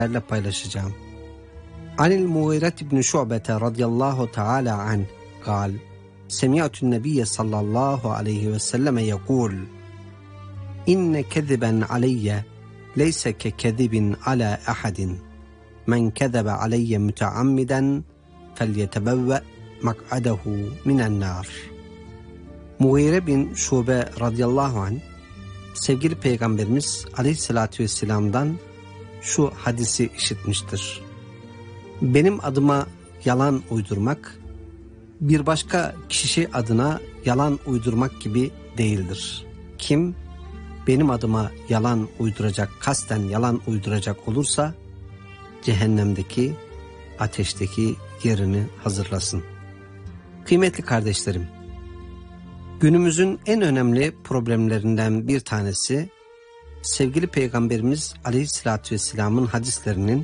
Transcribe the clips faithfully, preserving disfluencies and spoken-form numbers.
paylaşacağım. Anil Muğiret ibn Şu'bete radıyallahu teala anh قال سمعت النبي صلى الله عليه وسلم يقول إن كذبا علي ليس ككذب على أحد من كذب علي متعمدا فليتبوأ مقعده من النار. Muğire bin Şube radıyallahu anh sevgili Peygamberimiz aleyhissalatü vesselam'dan şu hadisi işitmiştir. Benim adıma yalan uydurmak, bir başka kişi adına yalan uydurmak gibi değildir. Kim benim adıma yalan uyduracak, kasten yalan uyduracak olursa cehennemdeki ateşteki yerini hazırlasın. Kıymetli kardeşlerim, günümüzün en önemli problemlerinden bir tanesi sevgili Peygamberimiz Aleyhisselatü Vesselam'ın hadislerinin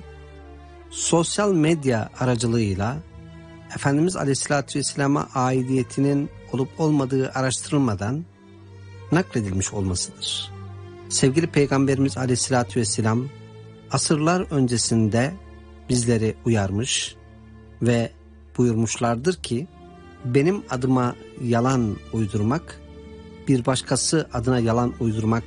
sosyal medya aracılığıyla Efendimiz Aleyhisselatü Vesselam'a aidiyetinin olup olmadığı araştırılmadan nakledilmiş olmasıdır. Sevgili Peygamberimiz Aleyhisselatü Vesselam asırlar öncesinde bizleri uyarmış ve buyurmuşlardır ki benim adıma yalan uydurmak bir başkası adına yalan uydurmak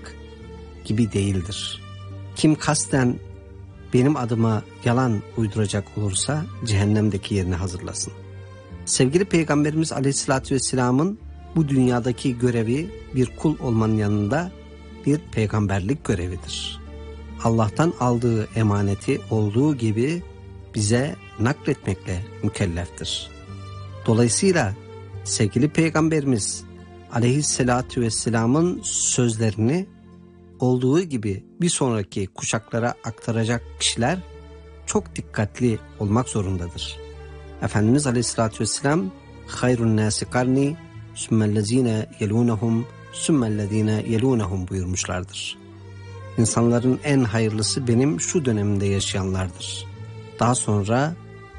gibi değildir. Kim kasten benim adıma yalan uyduracak olursa cehennemdeki yerini hazırlasın. Sevgili Peygamberimiz Aleyhisselatü Vesselam'ın bu dünyadaki görevi bir kul olmanın yanında bir peygamberlik görevidir. Allah'tan aldığı emaneti olduğu gibi bize nakletmekle mükelleftir. Dolayısıyla sevgili Peygamberimiz Aleyhisselatü Vesselam'ın sözlerini olduğu gibi bir sonraki kuşaklara aktaracak kişiler çok dikkatli olmak zorundadır. Efendimiz Aleyhisselatü Vesselam hayrun nâsi karni sümmellezîne yelûnehum sümmellezîne yelûnehum buyurmuşlardır. İnsanların en hayırlısı benim şu dönemimde yaşayanlardır. Daha sonra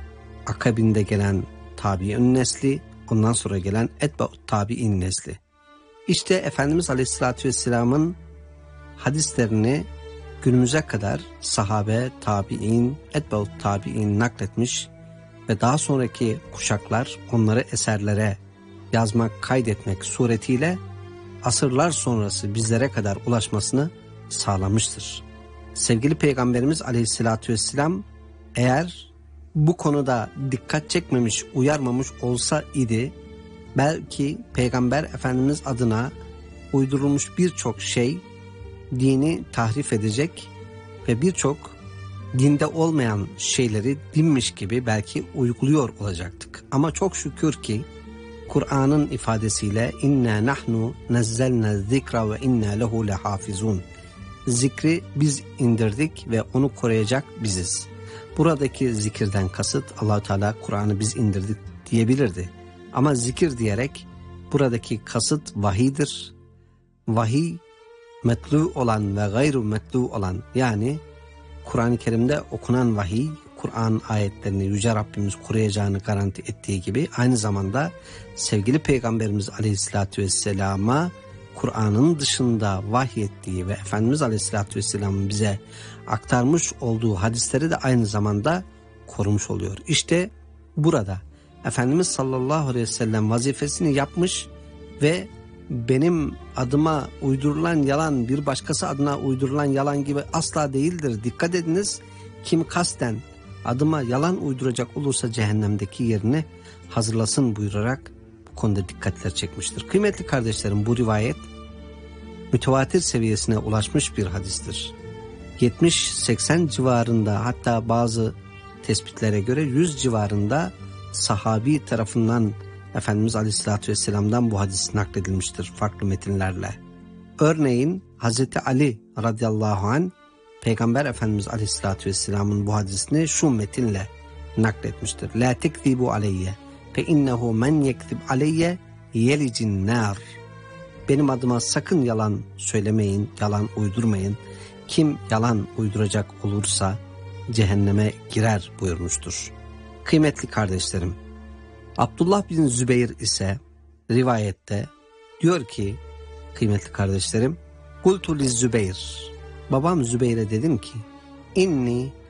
akabinde gelen tabi'in nesli, ondan sonra gelen etba'ut tabi'in nesli. İşte Efendimiz Aleyhisselatü Vesselam'ın hadislerini günümüze kadar sahabe, tabi'in, etba'ut tabi'in nakletmiş ve daha sonraki kuşaklar onları eserlere yazmak, kaydetmek suretiyle asırlar sonrası bizlere kadar ulaşmasını sağlamıştır. Sevgili Peygamberimiz Aleyhisselatü Vesselam eğer bu konuda dikkat çekmemiş, uyarmamış olsa idi, belki Peygamber Efendimiz adına uydurulmuş birçok şey dini tahrif edecek ve birçok dinde olmayan şeyleri dinmiş gibi belki uyguluyor olacaktık. Ama çok şükür ki Kur'an'ın ifadesiyle inna nahnu nazzalna zikra ve inna lehu lehafizun. Zikri biz indirdik ve onu koruyacak biziz. Buradaki zikirden kasıt Allah-u Teala Kur'an'ı biz indirdik diyebilirdi. Ama zikir diyerek buradaki kasıt vahiydir. Vahiy metlu olan ve gayru metlu olan, yani Kur'an-ı Kerim'de okunan vahiy Kur'an ayetlerini Yüce Rabbimiz koruyacağını garanti ettiği gibi aynı zamanda sevgili Peygamberimiz Aleyhisselatü Vesselam'a Kur'an'ın dışında vahyettiği ve Efendimiz Aleyhisselatü Vesselam'ın bize aktarmış olduğu hadisleri de aynı zamanda korumuş oluyor. İşte burada Efendimiz sallallahu aleyhi ve sellem vazifesini yapmış ve benim adıma uydurulan yalan bir başkası adına uydurulan yalan gibi asla değildir. Dikkat ediniz, kim kasten adıma yalan uyduracak olursa cehennemdeki yerini hazırlasın buyurarak bu konuda dikkatler çekmiştir. Kıymetli kardeşlerim, bu rivayet mütevatir seviyesine ulaşmış bir hadistir. yetmiş seksen civarında, hatta bazı tespitlere göre yüz civarında sahabi tarafından Efendimiz Aleyhisselatü Vesselam'dan bu hadis nakledilmiştir farklı metinlerle. Örneğin Hazreti Ali radıyallahu anh Peygamber Efendimiz Aleyhisselatü Vesselam'ın bu hadisini şu metinle nakletmiştir. La tekzibu aleyye fe innehu men yekzib aleyye yelicin nar. Benim adıma sakın yalan söylemeyin, yalan uydurmayın. Kim yalan uyduracak olursa cehenneme girer buyurmuştur. Kıymetli kardeşlerim, Abdullah bin Zübeyir ise rivayette diyor ki, kıymetli kardeşlerim, Kultu li Zübeyir, babam Zübeyir'e dedim ki, inni